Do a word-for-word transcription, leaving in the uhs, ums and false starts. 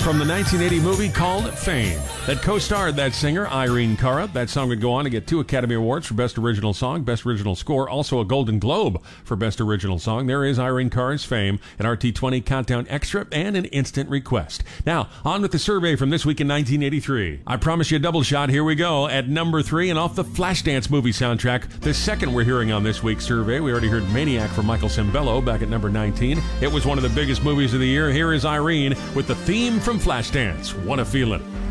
from the nineteen eighty movie called Fame that co-starred that singer, Irene Cara. That song would go on to get two Academy Awards for Best Original Song, Best Original Score, also a Golden Globe for Best Original Song. There is Irene Cara's Fame, an R T twenty Countdown Extra, and an instant request. Now, on with the survey from this week in nineteen eighty-three. I promise you a double shot. Here we go. At number three, and off the Flashdance movie soundtrack, the second we're hearing on this week's survey. We already heard Maniac from Michael Cimbello back at number nineteen. It was one of the biggest movies of the year. Here is Irene with the theme from Flashdance, What a Feeling.